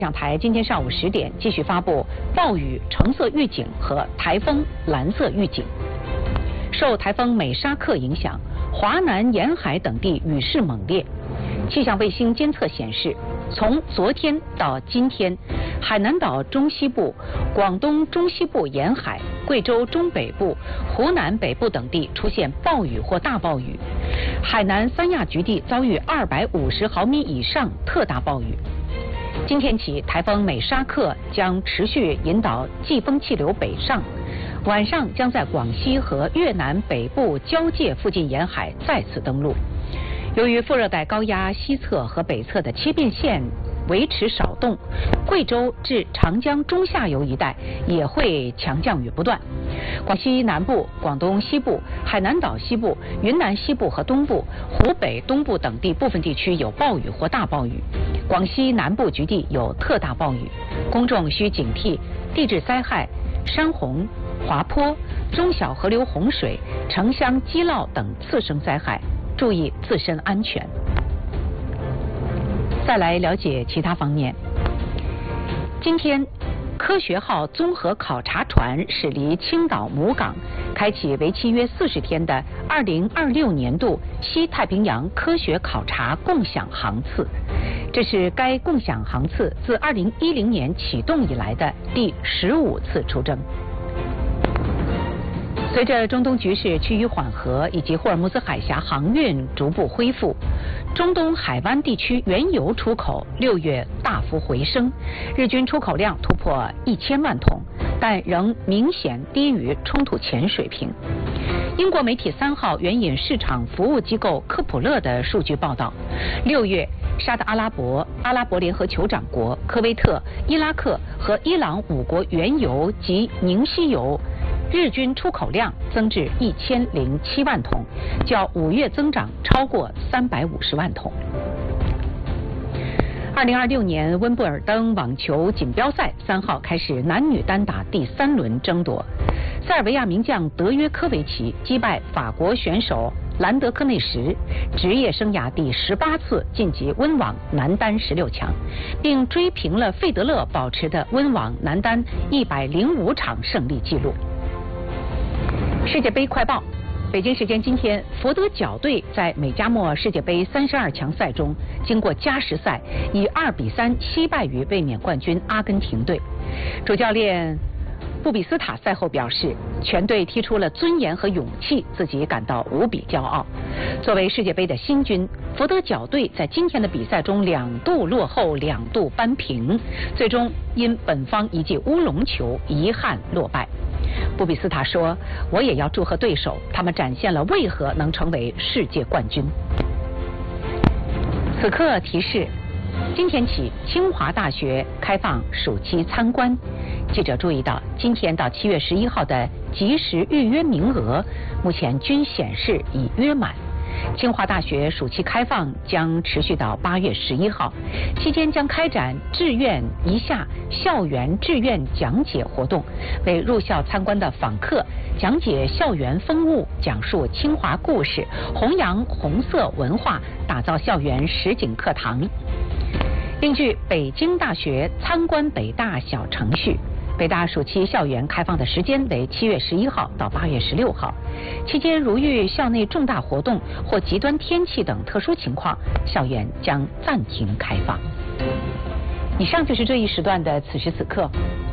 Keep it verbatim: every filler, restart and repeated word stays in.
气象台今天上午十点继续发布暴雨橙色预警和台风蓝色预警。受台风美沙克影响，华南沿海等地雨势猛烈。气象卫星监测显示，从昨天到今天，海南岛中西部、广东中西部沿海、贵州中北部、湖南北部等地出现暴雨或大暴雨，海南三亚局地遭遇二百五十毫米以上特大暴雨。今天起，台风美沙克将持续引导季风气流北上，晚上将在广西和越南北部交界附近沿海再次登陆。由于副热带高压西侧和北侧的切变线维持少动，贵州至长江中下游一带也会强降雨不断。广西南部、广东西部、海南岛西部、云南西部和东部、湖北东部等地部分地区有暴雨或大暴雨，广西南部局地有特大暴雨，公众需警惕地质灾害、山洪、滑坡、中小河流洪水、城乡积涝等次生灾害，注意自身安全。再来了解其他方面。今天，科学号综合考察船驶离青岛母港，开启为期约四十天的二零二六年度西太平洋科学考察共享航次。这是该共享航次自二零一零年启动以来的第十五次出征。随着中东局势趋于缓和以及霍尔木兹海峡航运逐步恢复，中东海湾地区原油出口六月大幅回升，日均出口量突破一千万桶，但仍明显低于冲突前水平。英国媒体三号援引市场服务机构科普勒的数据报道，六月沙特阿拉伯、阿拉伯联合酋长国、科威特、伊拉克和伊朗五国原油及凝稀油日均出口量增至一千零七万桶，较五月增长超过三百五十万桶。二零二六年温布尔登网球锦标赛三号开始男女单打第三轮争夺，塞尔维亚名将德约科维奇击败法国选手兰德科内什，职业生涯第十八次晋级温网男单十六强，并追平了费德勒保持的温网男单一百零五场胜利纪录。世界杯快报：北京时间今天，佛得角队在美加墨世界杯三十二强赛中，经过加时赛以二比三惜败于卫冕冠军阿根廷队。主教练布比斯塔赛后表示，全队踢出了尊严和勇气，自己感到无比骄傲。作为世界杯的新军，佛得角队在今天的比赛中两度落后，两度扳平，最终因本方一记乌龙球遗憾落败。布比斯塔说，我也要祝贺对手，他们展现了为何能成为世界冠军。此刻提示，今天起清华大学开放暑期参观。记者注意到，今天到七月十一号的即时预约名额目前均显示已约满。清华大学暑期开放将持续到八月十一号，期间将开展志愿一下校园志愿讲解活动，为入校参观的访客讲解校园风物，讲述清华故事，弘扬红色文化，打造校园实景课堂。另据北京大学参观北大小程序，北大暑期校园开放的时间为七月十一号到八月十六号，期间如遇校内重大活动或极端天气等特殊情况，校园将暂停开放。以上就是这一时段的此时此刻，